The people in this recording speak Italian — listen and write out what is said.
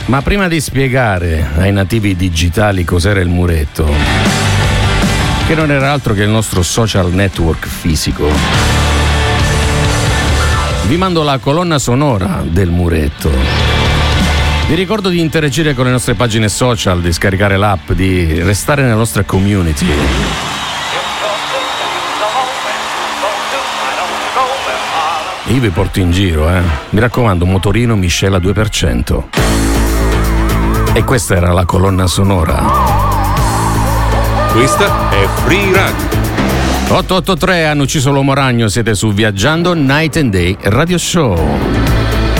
Ma prima di spiegare ai nativi digitali cos'era il muretto, che non era altro che il nostro social network fisico, vi mando la colonna sonora del muretto. Vi ricordo di interagire con le nostre pagine social, di scaricare l'app, di restare nella nostra community. Io vi porto in giro, Mi raccomando, motorino miscela 2%. E questa era la colonna sonora. Questa è Free Radio. 883 hanno ucciso l'uomo ragno, siete su Viaggiando Night and Day Radio Show.